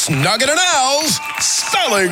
It's Nugget and Al's Spelling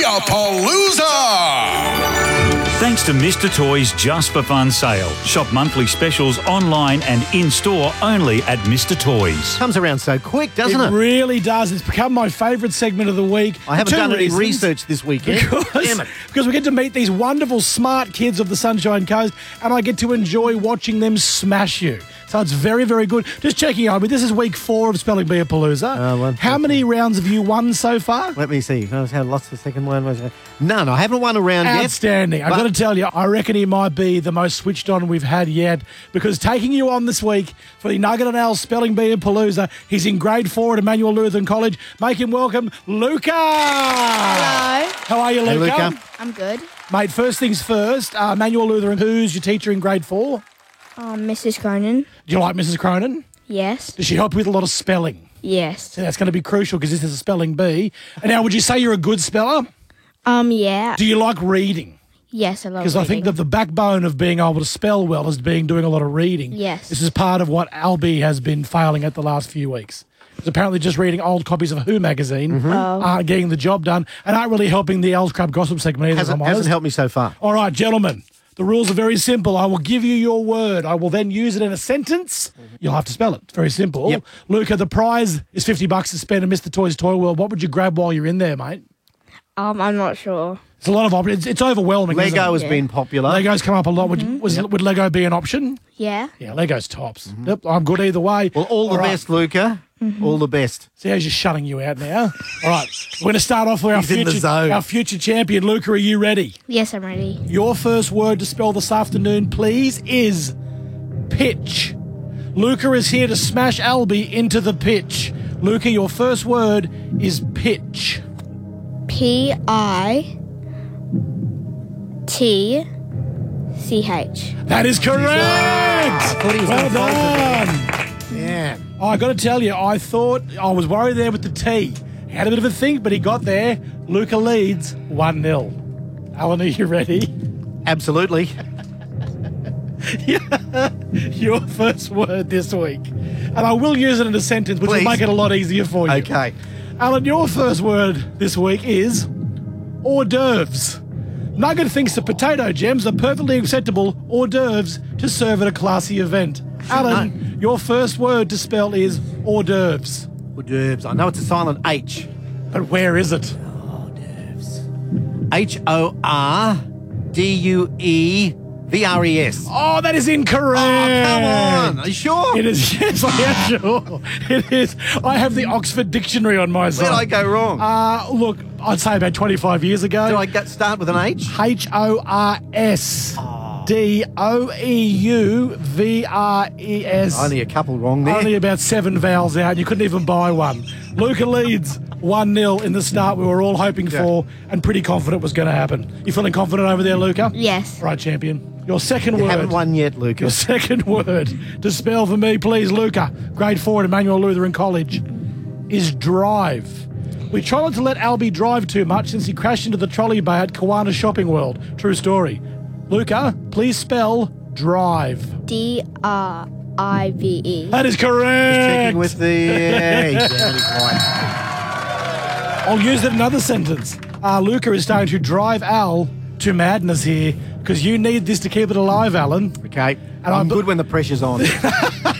Bee-a-Palooza. Thanks to Mr. Toys Just for Fun sale. Shop monthly specials online and in-store only at Mr. Toys. Comes around so quick, doesn't it? It really does. It's become my favourite segment of the week. I haven't For two done any reasons. research this weekend. Damn it. Because we get to meet these wonderful, smart kids of the Sunshine Coast, and I get to enjoy watching them smash you. So it's very, very good. Just checking on me. This is week 4 of Spelling Bee-a-Palooza. How many rounds have you won so far? Let me see. I had lost the second one. None. I haven't won a round yet. Outstanding. I've got to tell you, I reckon he might be the most switched on we've had yet, because taking you on this week for the Nugget and Al Spelling Bee-a-Palooza, he's in grade 4 at Emmanuel Lutheran College. Make him welcome, Luca. Hello. How are you, Luca? Hey, Luca. I'm good. Mate, first things first, Emmanuel Lutheran, who's your teacher in grade 4? Mrs. Cronin. Do you like Mrs. Cronin? Yes. Does she help you with a lot of spelling? Yes. So that's going to be crucial because this is a spelling bee. And now, would you say you're a good speller? Yeah. Do you like reading? Yes, I love Because I think that the backbone of being able to spell well is doing a lot of reading. Yes. This is part of what Albie has been failing at the last few weeks. Because apparently just reading old copies of Who magazine aren't getting the job done and aren't really helping the Al's Crab Gossip segment either. Hasn't helped me so far. All right, gentlemen. The rules are very simple. I will give you your word. I will then use it in a sentence. You'll have to spell it. It's very simple. Yep. Luca, the prize is $50 to spend at Mr. Toys Toy World. What would you grab while you're in there, mate? I'm not sure. It's a lot of options. It's overwhelming. isn't Lego it? has been popular. Lego's come up a lot. Would Lego be an option? Yeah. Yeah, Lego's tops. Yep, I'm good either way. Well, all the right. best, Luca. All the best. See how he's just shutting you out now? All right, we're going to start off with He's in the zone. our future champion. Luca, are you ready? Yes, I'm ready. Your first word to spell this afternoon, please, is pitch. Luca is here to smash Albie into the pitch. Luca, your first word is pitch. P-I-T-C-H. That is correct! thought he was Well gonna done! Yeah. I got to tell you, I was worried there with the T. He had a bit of a think, but he got there. Luca leads 1-0. Alan, are you ready? Absolutely. Your first word this week. And I will use it in a sentence, which Please. will make it a lot easier for you. Okay. Alan, your first word this week is hors d'oeuvres. Nugget thinks that potato gems are perfectly acceptable hors d'oeuvres to serve at a classy event. Alan, your first word to spell is hors d'oeuvres. Hors d'oeuvres. I know it's a silent H. But where is it? H-O-R-D-U-E-V-R-E-S. Oh, that is incorrect. Oh, come on. Are you sure? It is, yes, I am sure. It is. I have the Oxford Dictionary on my side. Where did I go wrong? Look, I'd say about 25 years ago. Did I start with an H? H-O-R-S-D-O-E-U-V-R-E-S. Only a couple wrong there. Only about 7 vowels out. You couldn't even buy one. Luca leads 1-0 in the start we were all hoping for and pretty confident was going to happen. You feeling confident over there, Luca? Yes. Right, champion. Your second You word. haven't won yet, Your Lucas. second word to spell for me, please, Luca, grade 4 at Emmanuel Lutheran College, is drive. We try not to let Albie drive too much since he crashed into the trolley bay at Kiwana Shopping World. True story. Luca, please spell drive. D-R-I-V-E. That is correct. Checking with the... Yeah, he's right. I'll use it in another sentence. Luca is starting to drive Al to madness here because you need this to keep it alive, Alan. Okay. And I'm good when the pressure's on.